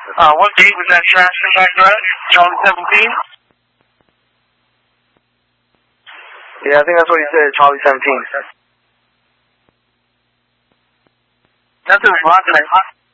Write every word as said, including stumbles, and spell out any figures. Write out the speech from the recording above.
Uh, what gate was that trash in back right? Charlie seventeen? Yeah, I think that's what he said, Charlie seventeen. That's in Rockland.